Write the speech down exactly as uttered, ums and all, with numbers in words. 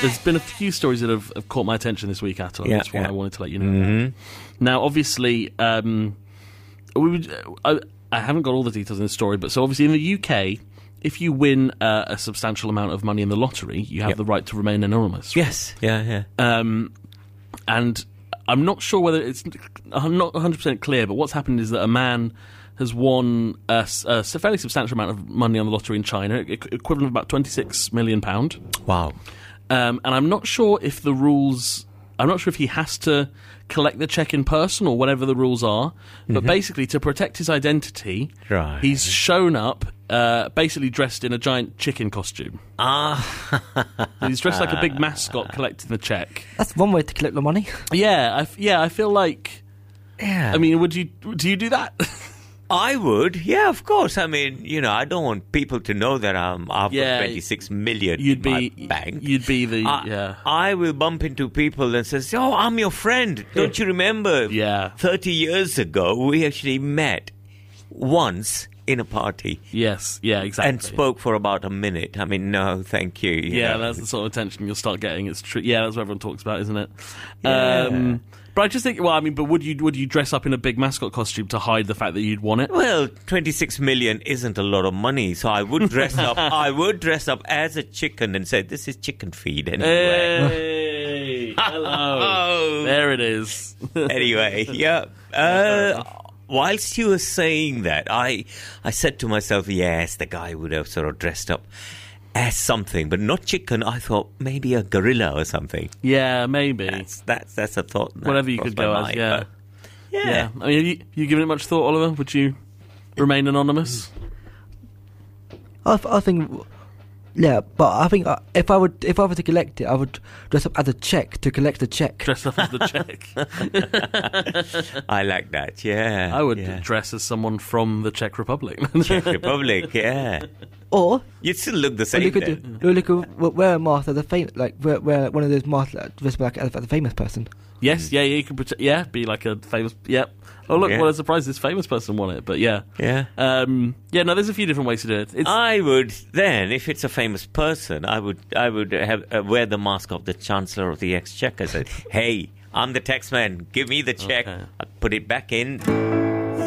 there's been a few stories that have, have caught my attention this week, Atul. Yeah, That's why yeah. I wanted to let you know Mm-hmm. about. Now, obviously, um, we would, I, I haven't got all the details in the story, but so obviously in the U K, if you win uh, a substantial amount of money in the lottery, you have Yep. the right to remain anonymous. Yes. Yeah, yeah. Um, and I'm not sure whether it's I'm not one hundred percent clear, but what's happened is that a man has won a, s- a s- fairly substantial amount of money on the lottery in China, e- equivalent of about twenty-six million pounds. Wow. Um, and I'm not sure if the rules... I'm not sure if he has to collect the cheque in person or whatever the rules are, but Mm-hmm. basically to protect his identity, Right. he's shown up uh, basically dressed in a giant chicken costume. Ah. He's dressed like a big mascot collecting the cheque. That's one way to collect the money. Yeah, I, f- yeah, I feel like... Yeah. I mean, would you do you do that? I would, yeah, of course. I mean, you know, I don't want people to know that I'm after Yeah, twenty-six million you'd in be my bank. You'd be the I, yeah I will bump into people and says, "Oh, I'm your friend. Don't you remember? Yeah. thirty years ago, we actually met once in a party yes yeah exactly and spoke for about a minute. I mean, no, thank you. you Yeah, know. that's the sort of attention you'll start getting. It's true. Yeah, that's what everyone talks about, isn't it? Yeah. Um, but I just think, well, I mean, but would you would you dress up in a big mascot costume to hide the fact that you'd won it? Well, twenty-six million isn't a lot of money, so I would dress up. I would dress up as a chicken and say, "This is chicken feed." Anyway, Hey, hello. Oh. There it is. anyway, yeah. Uh, whilst you were saying that, I I said to myself, yes, the guy would have sort of dressed up as something, but not chicken. I thought maybe a gorilla or something. Yeah, maybe. That's that's that's a thought. that Whatever you crossed could my go as. mind, Yeah. but yeah. yeah. I mean, have you, you given it much thought, Oliver? Would you remain anonymous? I, th- I think, yeah, but I think uh, if I would, if I were to collect it, I would dress up as a check to collect the check. Dress up as the check. I like that. Yeah, I would yeah. dress as someone from the Czech Republic. Czech Republic. Yeah, Or you'd still look the or same. you could then. do, or you could w- wear a mask as a famous, like wear, wear one of those masks like, dressed like as a famous person. Yes, yeah, yeah, you could pretend, yeah, be like a famous, yep. Oh, look, Yeah. what a surprise, this famous person won it, but yeah. Yeah. Um, yeah, no, there's a few different ways to do it. It's, I would then, if it's a famous person, I would I would have uh, wear the mask of the Chancellor of the Exchequer. Say, "Hey, I'm the taxman. Give me the check. Okay. I'll put it back in."